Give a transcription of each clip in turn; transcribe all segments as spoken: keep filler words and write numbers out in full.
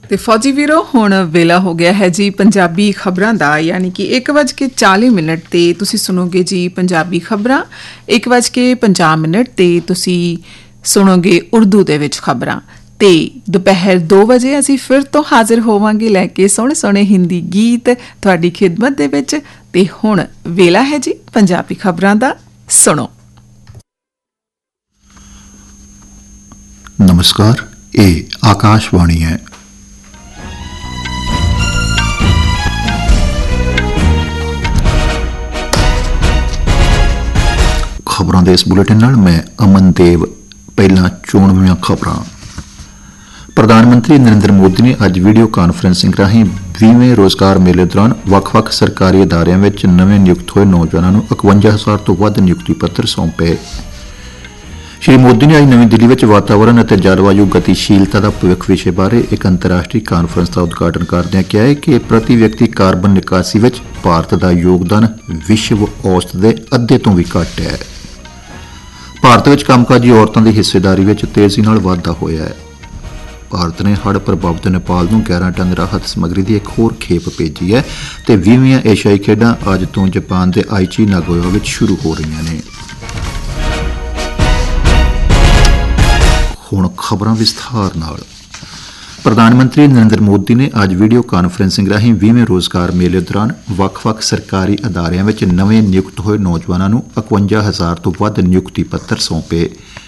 ਤੇ ਫੌਜੀ ਵੀਰੋ ਹੁਣ ਵੇਲਾ ਹੋ ਗਿਆ ਹੈ ਜੀ ਪੰਜਾਬੀ ਖਬਰਾਂ ਦਾ, ਯਾਨੀ ਕਿ ਇੱਕ ਵੱਜ ਕੇ ਚਾਲੀ ਮਿੰਟ ਤੇ ਤੁਸੀਂ ਸੁਣੋਗੇ ਜੀ ਪੰਜਾਬੀ ਖਬਰਾਂ। ਇੱਕ ਵੱਜ ਕੇ ਪੰਜਾਹ ਮਿੰਟ ਤੇ ਤੁਸੀਂ ਸੁਣੋਗੇ ਉਰਦੂ ਦੇ ਵਿੱਚ ਖਬਰਾਂ। ਤੇ ਦੁਪਹਿਰ ਦੋ ਵਜੇ ਅਸੀਂ ਫਿਰ ਤੋਂ ਹਾਜ਼ਰ ਹੋਵਾਂਗੇ ਲੈ ਕੇ ਸੋਹਣੇ ਸੋਹਣੇ ਹਿੰਦੀ ਗੀਤ ਤੁਹਾਡੀ ਖਿਦਮਤ ਦੇ ਵਿੱਚ। ਤੇ ਹੁਣ ਵੇਲਾ ਹੈ ਜੀ ਪੰਜਾਬੀ ਖਬਰਾਂ ਦਾ, ਸੁਣੋ। नमस्कार, ये आकाशवाणी है। खबरों के इस बुलेटिन नाल मैं अमन देव। पहला चोणवीं खबरां। प्रधानमंत्री नरेंद्र मोदी ने अज वीडियो कानफ्रेंसिंग राहीं बीवें रोजगार मेले दौरान ਵੱਖ-ਵੱਖ सरकारी अदारियां विच नवें नियुक्त होए नौजवानों नूं इकवंजा हज़ार तो वध नियुक्ति पत्र सौंपे। श्री मोदी ने अज नवी दिल्ली में वातावरण और जलवायु गतिशीलता का भविख विषय बारे एक अंतर्राष्ट्रीय कानफ्रेंस का उद्घाटन करदਿਆਂ किया है कि प्रति व्यक्ति कार्बन निकासी में भारत का योगदान विश्व औसत के अद्धे तो भी घट है। भारत में कामकाजी औरतों की हिस्सेदारी में तेजी नाल वाधा होया है। भारत ने हड़ प्रभावित नेपाल नूं ग्यारह टन राहत समग्री की एक होर खेप भेजी है तो बीसवीं एशियाई खेडां अज तो जापान के आईची नागोया में शुरू हो रही ने। ਹੁਣ ਖਬਰਾਂ ਵਿਸਥਾਰ ਨਾਲ। ਪ੍ਰਧਾਨਮੰਤਰੀ ਨਰਿੰਦਰ ਮੋਦੀ ਨੇ ਅੱਜ ਵੀਡੀਓ ਕਾਨਫਰੰਸਿੰਗ ਰਾਹੀਂ ਵੀਹਵੇਂ ਰੋਜ਼ਗਾਰ ਮੇਲੇ ਦੌਰਾਨ ਵੱਖ-ਵੱਖ ਸਰਕਾਰੀ ਅਦਾਰਿਆਂ ਵਿੱਚ ਨਵੇਂ ਨਿਯੁਕਤ ਹੋਏ ਨੌਜਵਾਨਾਂ ਨੂੰ ਇਕਵੰਜਾ ਹਜ਼ਾਰ ਤੋਂ ਵੱਧ ਨਿਯੁਕਤੀ ਪੱਤਰ ਸੌਂਪੇ।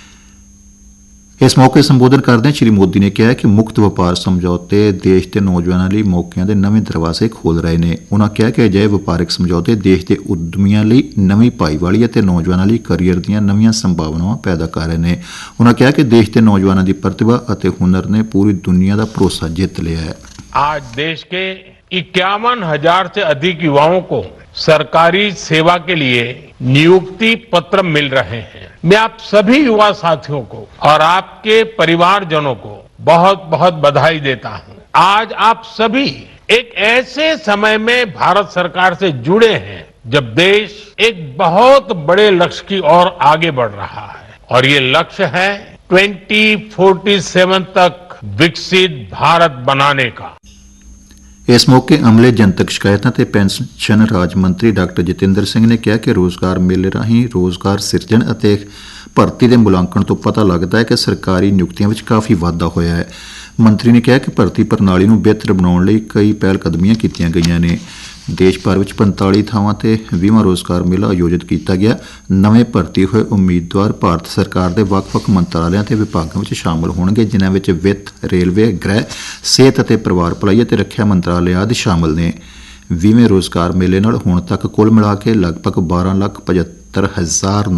ਇਸ ਮੌਕੇ ਸੰਬੋਧਨ ਕਰਦਿਆਂ ਸ਼੍ਰੀ ਮੋਦੀ ਨੇ ਕਿਹਾ ਕਿ ਮੁਕਤ ਵਪਾਰ ਸਮਝੌਤੇ ਦੇਸ਼ ਦੇ ਨੌਜਵਾਨਾਂ ਲਈ ਮੌਕਿਆਂ ਦੇ ਨਵੇਂ ਦਰਵਾਜ਼ੇ ਖੋਲ੍ਹ ਰਹੇ ਨੇ। ਉਨ੍ਹਾਂ ਕਿਹਾ ਕਿ ਅਜਿਹੇ ਵਪਾਰਕ ਸਮਝੌਤੇ ਦੇਸ਼ ਦੇ ਉਦਮੀਆਂ ਲਈ ਨਵੀਂ ਭਾਈਵਾਲੀ ਅਤੇ ਨੌਜਵਾਨਾਂ ਲਈ ਕਰੀਅਰ ਦੀਆਂ ਨਵੀਆਂ ਸੰਭਾਵਨਾਵਾਂ ਪੈਦਾ ਕਰ ਰਹੇ ਨੇ। ਉਨ੍ਹਾਂ ਕਿਹਾ ਕਿ ਦੇਸ਼ ਦੇ ਨੌਜਵਾਨਾਂ ਦੀ ਪ੍ਰਤਿਭਾ ਅਤੇ ਹੁਨਰ ਨੇ ਪੂਰੀ ਦੁਨੀਆ ਦਾ ਭਰੋਸਾ ਜਿੱਤ ਲਿਆ ਹੈ। आज देश के इक्यावन हजार से अधिक युवाओं को सरकारी सेवा के लिए नियुक्ति पत्र मिल रहे हैं। मैं आप सभी युवा साथियों को और आपके परिवारजनों को बहुत बहुत बधाई देता हूं। आज आप सभी एक ऐसे समय में भारत सरकार से जुड़े हैं जब देश एक बहुत बड़े लक्ष्य की ओर आगे बढ़ रहा है और ये लक्ष्य है ट्वेंटी फोर्टी सेवन तक विकसित भारत बनाने का। इस मौके अमले जनतक शिकायतों ते पेंशन राज मंत्री डॉक्टर जितेंद्र सिंह ने कहा कि रोजगार मेले राहीं रोजगार सिरजण ਅਤੇ ਭਰਤੀ ਦੇ ਮੁਲਾਂਕਣ ਤੋਂ ਪਤਾ ਲੱਗਦਾ ਹੈ ਕਿ ਸਰਕਾਰੀ ਨਿਯੁਕਤੀਆਂ ਵਿੱਚ ਕਾਫੀ ਵਾਧਾ ਹੋਇਆ ਹੈ। ਮੰਤਰੀ ਨੇ ਕਿਹਾ ਕਿ ਭਰਤੀ ਪ੍ਰਣਾਲੀ ਨੂੰ ਬਿਹਤਰ ਬਣਾਉਣ ਲਈ ਕਈ ਪਹਿਲ ਕਦਮੀਆਂ ਕੀਤੀਆਂ ਗਈਆਂ ਨੇ। ਦੇਸ਼ ਭਰ ਵਿੱਚ ਪੰਤਾਲੀ ਥਾਵਾਂ ਤੇ ਵੀਹਵਾਂ ਰੋਜ਼ਗਾਰ ਮੇਲਾ ਆਯੋਜਿਤ ਕੀਤਾ ਗਿਆ। ਨਵੇਂ ਭਰਤੀ ਹੋਏ ਉਮੀਦਵਾਰ ਭਾਰਤ ਸਰਕਾਰ ਦੇ ਵੱਖ-ਵੱਖ ਮੰਤਰਾਲਿਆਂ ਤੇ ਵਿਭਾਗਾਂ ਵਿੱਚ ਸ਼ਾਮਲ ਹੋਣਗੇ, ਜਿਨ੍ਹਾਂ ਵਿੱਚ ਵਿੱਤ, ਰੇਲਵੇ, ਗ੍ਰਹਿ, ਸਿਹਤ ਅਤੇ ਪਰਿਵਾਰ ਭਲਾਈ ਅਤੇ ਰੱਖਿਆ ਮੰਤਰਾਲੇ ਆਦਿ ਸ਼ਾਮਲ ਨੇ। ਵੀਹਵੇਂ ਰੋਜ਼ਗਾਰ ਮੇਲੇ ਨਾਲ ਹੁਣ ਤੱਕ ਕੁੱਲ ਮਿਲਾ ਕੇ ਲਗਭਗ ਬਾਰਾਂ ਲੱਖ ਪਝੱਤਰ ਹਜ਼ਾਰ